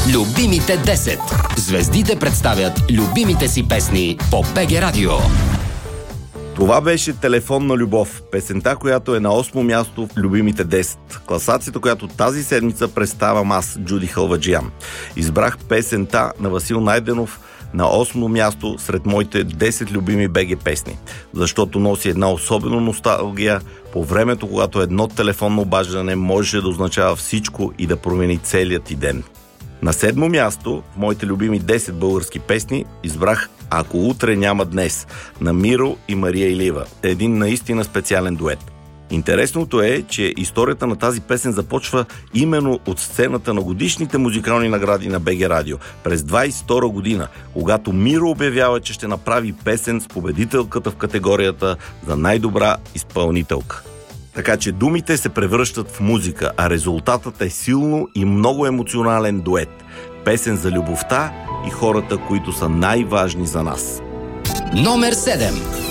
Любимите 10. Звездите представят любимите си песни по БГ Радио. Това беше "Телефонна любов", песента, която е на 8-мо място в любимите 10. Класацията, която тази седмица представям аз, Джуди Халваджиян. Избрах песента на Васил Найденов на 8-мо място сред моите 10 любими БГ песни, защото носи една особена носталгия по времето, когато едно телефонно обаждане можеше да означава всичко и да промени целият ти ден. На 7-мо място в моите любими 10 български песни избрах "Ако утре няма днес" на Миро и Мария Илиева. Един наистина специален дует. Интересното е, че историята на тази песен започва именно от сцената на годишните музикални награди на БГ Радио през 22 година, когато Миро обявява, че ще направи песен с победителката в категорията за най-добра изпълнителка. Така че думите се превръщат в музика, а резултатът е силно и много емоционален дует. Песен за любовта и хората, които са най-важни за нас. Номер 7.